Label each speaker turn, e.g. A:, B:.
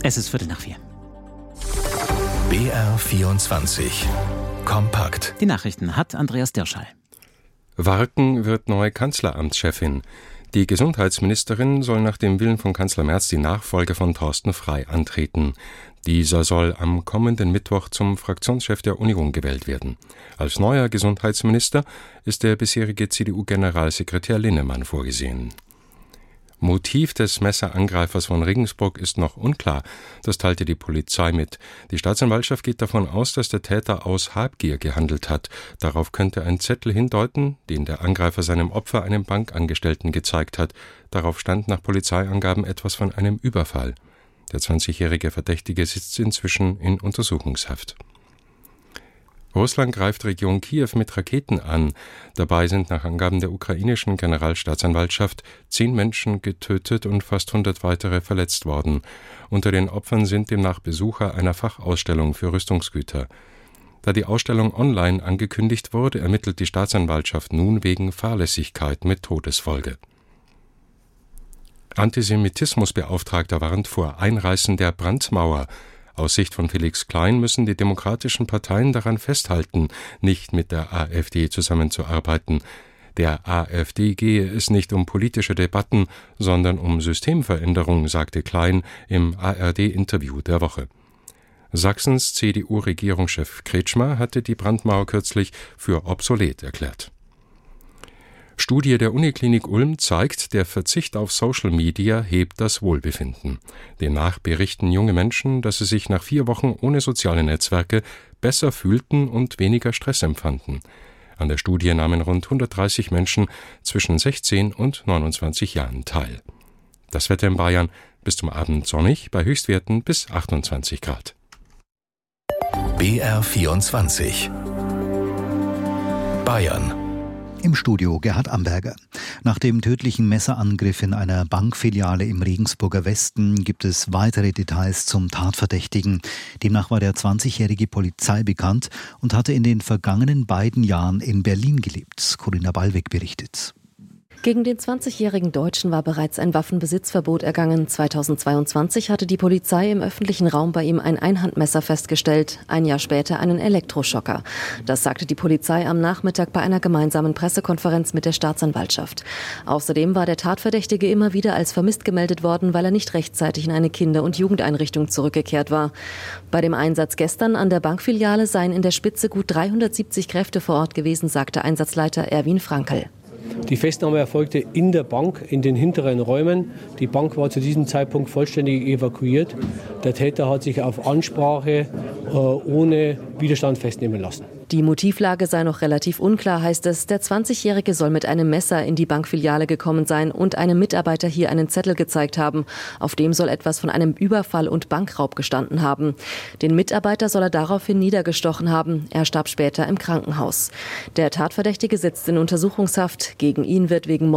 A: Es ist 3:45.
B: BR24 Kompakt.
A: Die Nachrichten hat Andreas Dirschall.
C: Warken wird neue Kanzleramtschefin. Die Gesundheitsministerin soll nach dem Willen von Kanzler Merz die Nachfolge von Thorsten Frey antreten. Dieser soll am kommenden Mittwoch zum Fraktionschef der Union gewählt werden. Als neuer Gesundheitsminister ist der bisherige CDU-Generalsekretär Linnemann vorgesehen. Motiv des Messerangreifers von Regensburg ist noch unklar, das teilte die Polizei mit. Die Staatsanwaltschaft geht davon aus, dass der Täter aus Habgier gehandelt hat. Darauf könnte ein Zettel hindeuten, den der Angreifer seinem Opfer, einem Bankangestellten, gezeigt hat. Darauf stand nach Polizeiangaben etwas von einem Überfall. Der 20-jährige Verdächtige sitzt inzwischen in Untersuchungshaft. Russland greift Region Kiew mit Raketen an. Dabei sind nach Angaben der ukrainischen Generalstaatsanwaltschaft 10 Menschen getötet und fast 100 weitere verletzt worden. Unter den Opfern sind demnach Besucher einer Fachausstellung für Rüstungsgüter. Da die Ausstellung online angekündigt wurde, ermittelt die Staatsanwaltschaft nun wegen Fahrlässigkeit mit Todesfolge. Antisemitismusbeauftragter warnt vor Einreißen der Brandmauer. Aus Sicht von Felix Klein müssen die demokratischen Parteien daran festhalten, nicht mit der AfD zusammenzuarbeiten. Der AfD gehe es nicht um politische Debatten, sondern um Systemveränderung, sagte Klein im ARD-Interview der Woche. Sachsens CDU-Regierungschef Kretschmer hatte die Brandmauer kürzlich für obsolet erklärt. Studie der Uniklinik Ulm zeigt, der Verzicht auf Social Media hebt das Wohlbefinden. Demnach berichten junge Menschen, dass sie sich nach 4 Wochen ohne soziale Netzwerke besser fühlten und weniger Stress empfanden. An der Studie nahmen rund 130 Menschen zwischen 16 und 29 Jahren teil. Das Wetter in Bayern: bis zum Abend sonnig, bei Höchstwerten bis 28 Grad.
B: BR24 Bayern.
D: Im Studio Gerhard Amberger. Nach dem tödlichen Messerangriff in einer Bankfiliale im Regensburger Westen gibt es weitere Details zum Tatverdächtigen. Demnach war der 20-jährige Polizei bekannt und hatte in den vergangenen beiden Jahren in Berlin gelebt. Corinna Ballweg berichtet.
E: Gegen den 20-jährigen Deutschen war bereits ein Waffenbesitzverbot ergangen. 2022 hatte die Polizei im öffentlichen Raum bei ihm ein Einhandmesser festgestellt, ein Jahr später einen Elektroschocker. Das sagte die Polizei am Nachmittag bei einer gemeinsamen Pressekonferenz mit der Staatsanwaltschaft. Außerdem war der Tatverdächtige immer wieder als vermisst gemeldet worden, weil er nicht rechtzeitig in eine Kinder- und Jugendeinrichtung zurückgekehrt war. Bei dem Einsatz gestern an der Bankfiliale seien in der Spitze gut 370 Kräfte vor Ort gewesen, sagte Einsatzleiter Erwin Frankl.
F: Die Festnahme erfolgte in der Bank, in den hinteren Räumen. Die Bank war zu diesem Zeitpunkt vollständig evakuiert. Der Täter hat sich auf Ansprache ohne Widerstand festnehmen lassen.
E: Die Motivlage sei noch relativ unklar, heißt es. Der 20-Jährige soll mit einem Messer in die Bankfiliale gekommen sein und einem Mitarbeiter hier einen Zettel gezeigt haben. Auf dem soll etwas von einem Überfall und Bankraub gestanden haben. Den Mitarbeiter soll er daraufhin niedergestochen haben. Er starb später im Krankenhaus. Der Tatverdächtige sitzt in Untersuchungshaft. Gegen ihn wird wegen